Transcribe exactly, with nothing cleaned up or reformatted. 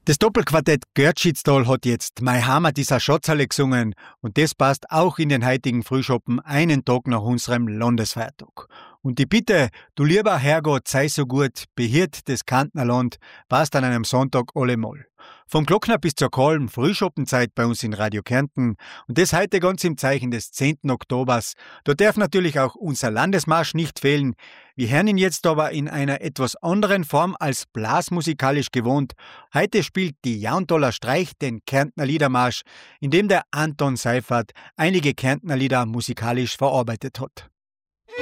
Das Doppelquartett Görtschitzdal hat jetzt Mei Heimat ist a Schatzhalle gesungen und das passt auch in den heutigen Frühschoppen einen Tag nach unserem Landesfeiertag. Und die Bitte, du lieber Herrgott, sei so gut, behirt das Kärntnerland, passt an einem Sonntag allemal. Vom Glockner bis zur kalten Frühschoppenzeit bei uns in Radio Kärnten und das heute ganz im Zeichen des zehnten Oktobers. Da darf natürlich auch unser Landesmarsch nicht fehlen. Wir hören ihn jetzt aber in einer etwas anderen Form als blasmusikalisch gewohnt. Heute spielt die Jauntaler Streich den Kärntner Liedermarsch, in dem der Anton Seifert einige Kärntner Lieder musikalisch verarbeitet hat.